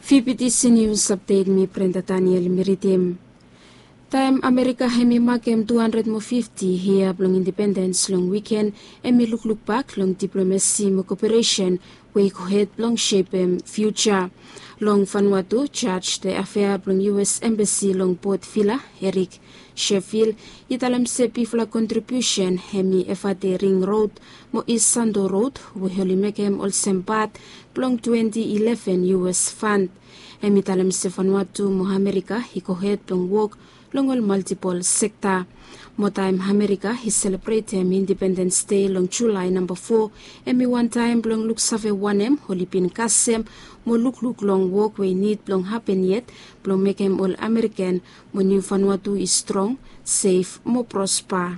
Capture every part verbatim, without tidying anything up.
V P T C News Update mi Brenda Daniel Miritim. Time America hemi makem two hundred fifty here blong independence long weekend emi look look back long diplomacy mo cooperation we cohet blong shape em future. Long Vanuatu charge the affair blong U S Embassy long Port Vila Eric Sheffield italam se pifla contribution hemi efate ring road mo East Sando road we holi mekem ol sempat blong twenty eleven U S fund hemi talam se Vanuatu mo America hikohet blong work longol multiple sector. Mo time America he celebrate him Independence Day long July number four. Emi one time blong look save one em holipin kasem mo look look long walk we need blong happen yet blong make him all American mo New Vanuatu is strong, safe, mo prosper.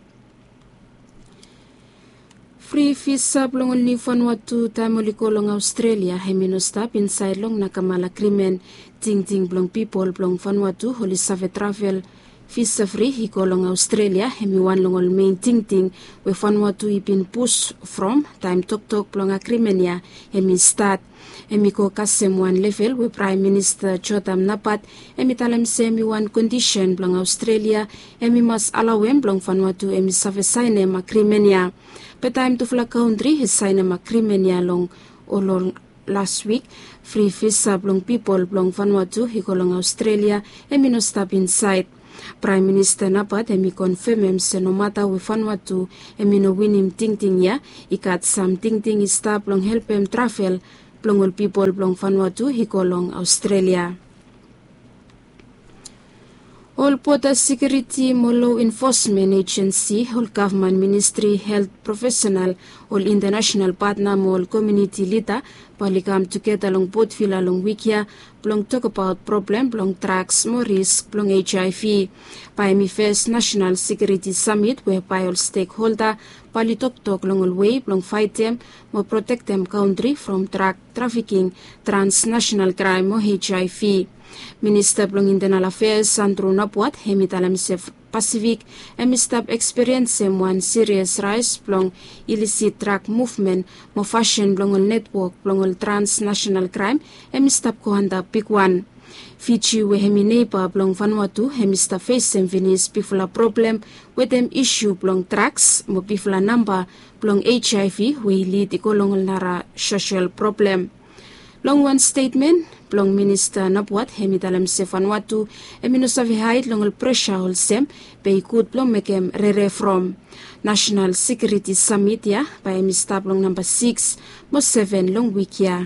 Free visa blong New Vanuatu time oliko long Australia hemi no stop inside long nakamala krimen ting ting blong people blong Vanuatu holi save travel visa free hiko long Australia hemi one long ol main ting ting we Vanuatu ipin push from time tok tok blong agreement hemi start hemi ko kasem one level we Prime Minister Jotam Napat hemi talam semi one condition blong Australia hemi mas alawem blong Vanuatu hemi save sign em agreement ya but time to fla country his sign em agreement ya long olong last week free visa blong people blong Vanuatu hiko long Australia hemi no stop inside. Prime Minister Napat emi confirm em se no matter we Vanuatu emi no win him ting ting ya ikat some ting ting stop long help em travel blong all people blong Vanuatu hiko long Australia. All Border Security mo Law Enforcement Agency, all Government Ministry, Health Professional, all International Partner mo all Community Leader, pali come together long Port Vila long Wikia, blong talk about problem, blong drugs, mo risk, blong H I V. Pa mi first National Security Summit, whereby all stakeholder, pali talk talk long all way, blong fight them, mo protect them country from drug trafficking, transnational crime, mo H I V. Minister blong Internal Affairs Sandro Napuat hemi talam se Pacific hemi stop experience em one serious rise blong illicit drug movement mo fashion blong ol network blong ol transnational crime hemi stop ko handa big one. Fiji we hemi neighbor blong Vanuatu hemi stop face em vinis pifula problem with them issue blong drugs mo pifula number blong H I V we lead ikolong ol nara social problem. Long one statement blong Minister Napuat hemi dalam se Vanuatu emi no savi hait long el pressure hol sem be ikut blong mekem rere from National Security Summit ya by emi stop long number six mo seven long week ya.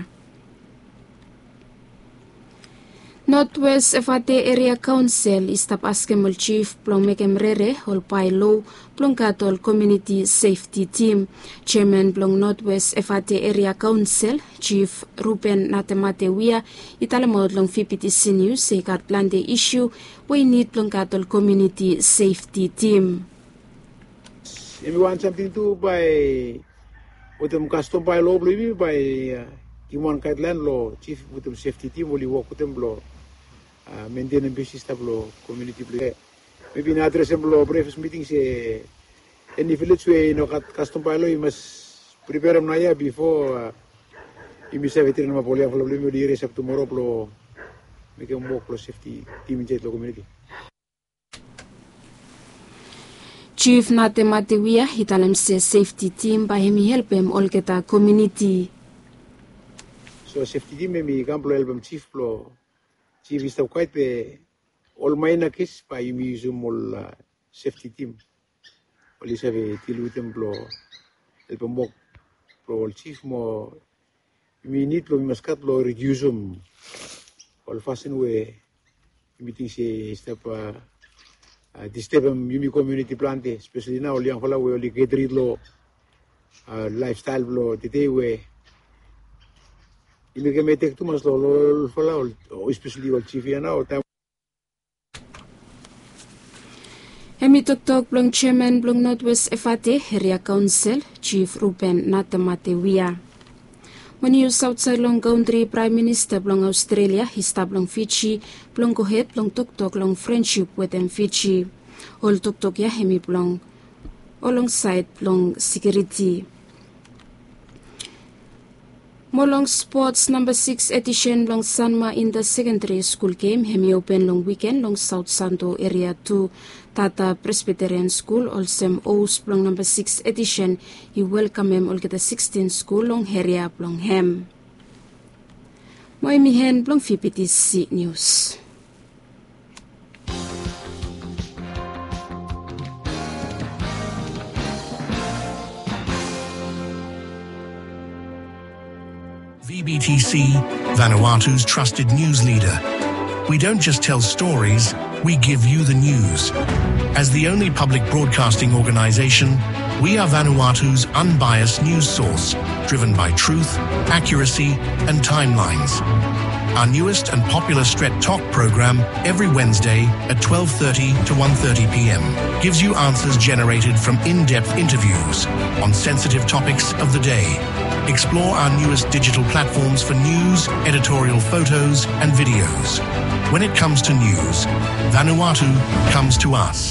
Northwest F A T Area Council istap askem ol chief blong mekem rere hol pai low blong katol community safety team. Chairman blong Northwest F A T Area Council Chief Ruben Natematewia italamod long V P T C News say kat plan the issue we need blong katol community safety team. If you want something to by with them custom by law maybe by uh, Kimon Katlan law chief with them safety team will work with them law uh, maintain and basis tablo community play maybe not address them law breakfast meetings uh, any village way no custom by law you must prepare them now before uh, you must have it in my polia for the years of tomorrow law make them work for safety team in the community. Chief Natematewia hitalam se safety team by him help him all get a community. So safety team may come to help him chief plo chief is quite the all minor case by him use all uh, safety team. All is have a deal with him plo help him work plo all chief mo we need plo we must cut plo reduce him all fasten way meeting say step uh, uh, disturb him yumi community plant especially now young fella we only get rid lo uh, lifestyle plo today way ini kami tek tu mas lo fala especially all chief ya now time hemi tok tok blong chairman blong Northwest F A T Area Council Chief Ruben Natematewia. When you outside long country Prime Minister blong Australia hista blong Fiji blong kohet blong tok tok long friendship with them Fiji all tok tok ya hemi blong alongside blong security. Molong sports number six edition long Sanma in the secondary school game hemi open long weekend long South Santo area two Tata Presbyterian School Olsem O's long number six edition you welcome him all get the sixteen school long area long hem. Moi mihen long P P T C news. V B T C, Vanuatu's trusted news leader. We don't just tell stories, we give you the news. As the only public broadcasting organization, we are Vanuatu's unbiased news source, driven by truth, accuracy, and timelines. Our newest and popular Stret Talk program every Wednesday at twelve thirty to one thirty p m gives you answers generated from in-depth interviews on sensitive topics of the day. Explore our newest digital platforms for news, editorial photos, and videos. When it comes to news, Vanuatu comes to us.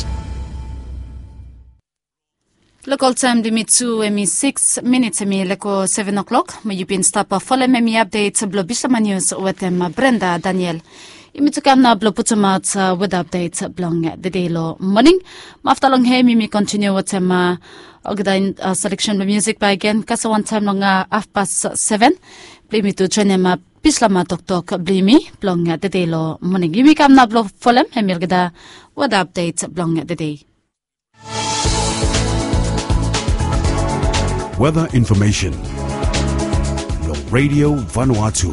Local time limit to emi six minutes emi leko seven o'clock. May you been stop a follow me updates blo bisama news with em Brenda Daniel. Imitukam na blo putumat uh, with updates blong the day lo morning. After long he mi continue with em uh, Ogdain uh, selection of music by again kasa one time long uh, half past seven. Play me to join em pislama tok tok blimi blong the day lo morning. Imikam na blo follow em gada with updates blong the day. Weather information. Long Radio Vanuatu.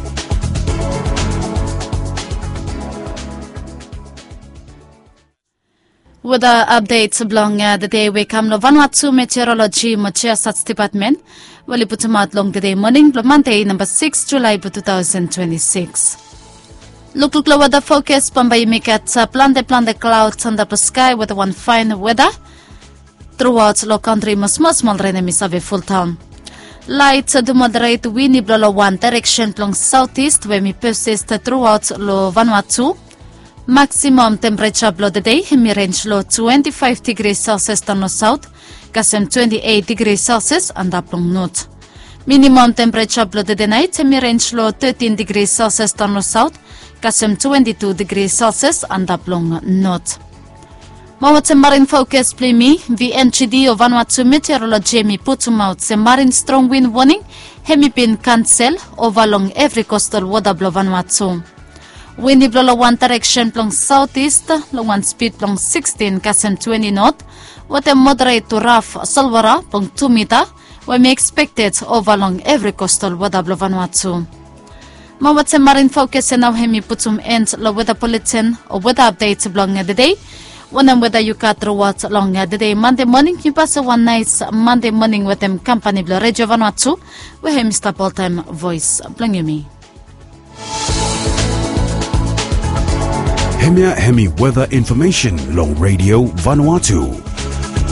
Weather updates belong uh, the day we come to Vanuatu Meteorology Mochea Stats Department. Wali putumat long the day morning, Monday, number six July two thousand twenty-six. Look look low weather focus, Pambay make at uh, plan the plan the clouds under the sky with one fine weather. Throughout low country, mas small rain emisabe full town. Light to moderate windy blow one direction along southeast where me persist throughout low Vanuatu. Maximum temperature below the day hemi range low twenty-five degrees Celsius down no south, kasem twenty-eight degrees Celsius and up long north. Minimum temperature below the day night hemi range low thirteen degrees Celsius down no south, kasem twenty-two degrees Celsius and up long north. Mawat marine focus play me, V N G D of Vanuatu Meteorology mi putum out se marine strong wind warning, hemi been cancel over along every coastal water below Vanuatu. Windy blow one direction along southeast, long one speed along sixteen kasem twenty knot, with a moderate to rough solwara along two meter, where me expected over along every coastal water below Vanuatu. Mawat marine focus and now hemi putum end low weather bulletin or weather updates along the day. When I'm whether you cut throughout along the day Monday morning, you pass one nice Monday morning with them company blo Radio Vanuatu, where him Mister All-Time Voice blong me. Hemia Hemi weather information long Radio Vanuatu.